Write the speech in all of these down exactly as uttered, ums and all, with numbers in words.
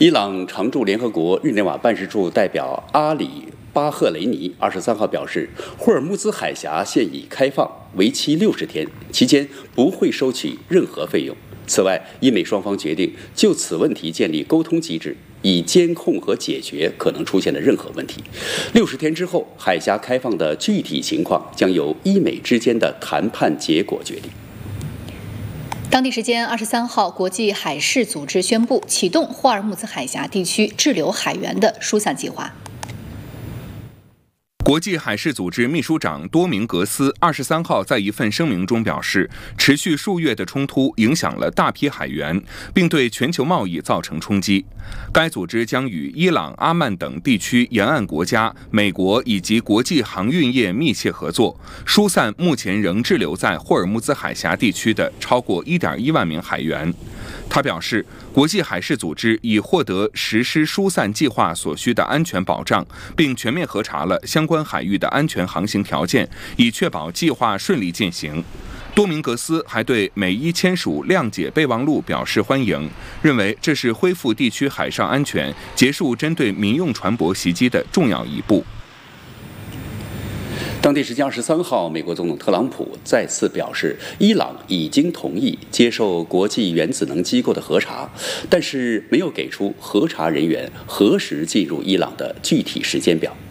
伊朗常驻联合国日内瓦办事处代表阿里巴赫雷尼二十三号表示，霍尔木兹海峡现已开放，为期六十天，期间不会收取任何费用。此外，伊美双方决定就此问题建立沟通机制，以监控和解决可能出现的任何问题。六十天之后，海峡开放的具体情况将由伊美之间的谈判结果决定。 当地时间二十三号，国际海事组织宣布启动霍尔木兹海峡地区滞留海员的疏散计划。 国际海事组织秘书长多明格斯二十三号在一份声明中表示，持续数月的冲突影响了大批海员，并对全球贸易造成冲击。该组织将与伊朗、阿曼等地区沿岸国家、美国以及国际航运业密切合作，疏散目前仍滞留在霍尔木兹海峡地区的超过 一点一万名海员。他表示，国际海事组织已获得实施疏散计划所需的安全保障，并全面核查了相关海域的安全航行条件，以确保计划顺利进行。多明格斯还对美伊签署谅解备忘录表示欢迎，认为这是恢复地区海上安全、结束针对民用船舶袭击的重要一步。 当地时间二十三号，美国总统特朗普再次表示，伊朗已经同意接受国际原子能机构的核查，但是没有给出核查人员何时进入伊朗的具体时间表。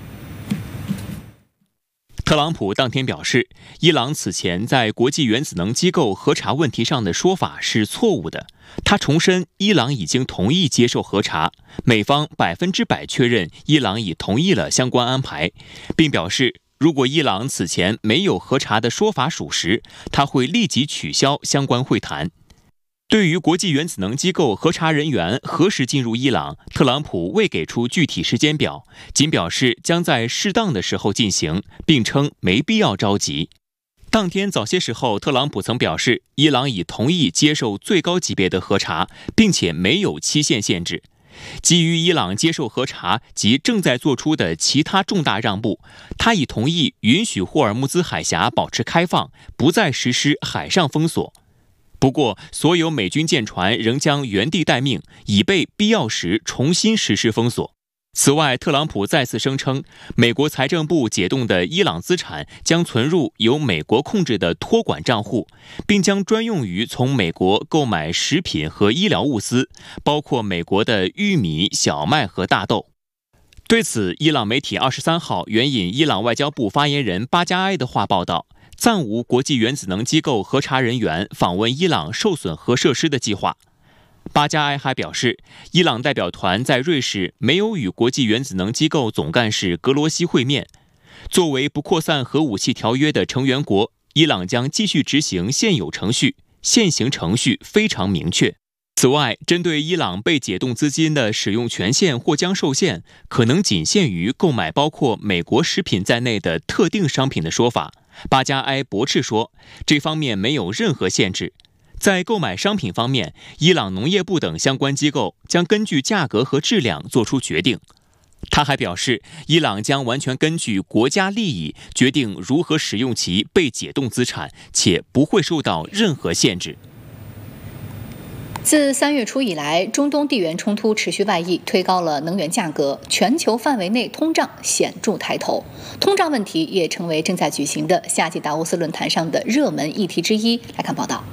特朗普当天表示，伊朗此前在国际原子能机构核查问题上的说法是错误的。他重申，伊朗已经同意接受核查，美方百分之百确认伊朗已同意了相关安排，并表示，如果伊朗此前没有核查的说法属实，他会立即取消相关会谈。对于国际原子能机构核查人员何时进入伊朗，特朗普未给出具体时间表，仅表示将在适当的时候进行，并称没必要着急。当天早些时候，特朗普曾表示，伊朗已同意接受最高级别的核查，并且没有期限限制。基于伊朗接受核查及正在做出的其他重大让步，他已同意允许霍尔木兹海峡保持开放，不再实施海上封锁。不过，所有美军舰船仍将原地待命，以备必要时重新实施封锁。此外，特朗普再次声称，美国财政部解冻的伊朗资产将存入由美国控制的托管账户，并将专用于从美国购买食品和医疗物资，包括美国的玉米、小麦和大豆。对此，伊朗媒体二十三号援引伊朗外交部发言人巴加埃的话报道，暂无国际原子能机构核查人员访问伊朗受损核设施的计划。巴加埃还表示，伊朗代表团在瑞士没有与国际原子能机构总干事格罗西会面。作为不扩散核武器条约的成员国，伊朗将继续执行现有程序，现行程序非常明确。此外，针对伊朗被解冻资金的使用权限或将受限，可能仅限于购买包括美国食品在内的特定商品的说法，巴加埃驳斥说，这方面没有任何限制。在购买商品方面，伊朗农业部等相关机构将根据价格和质量做出决定。他还表示，伊朗将完全根据国家利益决定如何使用其被解冻资产，且不会受到任何限制。 自三月初以来，中东地缘冲突持续外溢，推高了能源价格，全球范围内通胀显著抬头。通胀问题也成为正在举行的夏季达沃斯论坛上的热门议题之一。来看报道。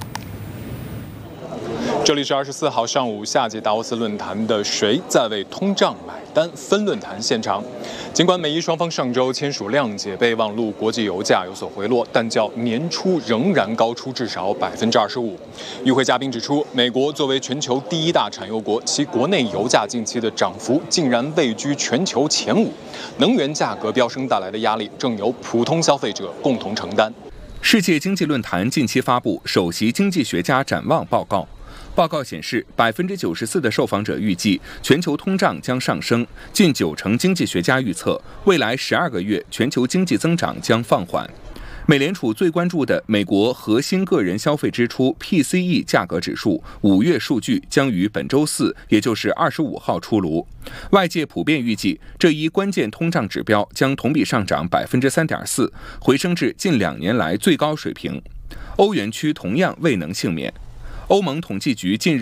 这里是二十四号上午夏季达沃斯论坛的谁在为通胀买单分论坛现场。尽管美伊双方上周签署谅解备忘录，国际油价有所回落，但较年初仍然高出至少百分之二十五。与会嘉宾指出，美国作为全球第一大产油国，其国内油价近期的涨幅竟然位居全球前五，能源价格飙升带来的压力正由普通消费者共同承担。 世界经济论坛近期发布首席经济学家展望报告。报告显示，百分之九十四的受访者预计全球通胀将上升，近九成经济学家预测未来十二个月全球经济增长将放缓。美联储最关注的美国核心个人消费支出 P C E 价格指数五月数据将于本周四，也就是二十五号出炉。外界普遍预计这一关键通胀指标将同比上涨百分之三点四，回升至近两年来最高水平。欧元区同样未能幸免。欧盟统计局近日